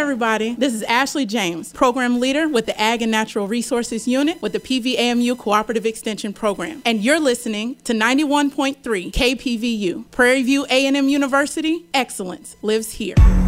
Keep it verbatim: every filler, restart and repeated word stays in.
everybody. This is Ashley James, Program Leader with the Ag and Natural Resources Unit with the P V A M U Cooperative Extension Program. And you're listening to ninety-one point three K P V U. Prairie View A and M University, excellence lives here.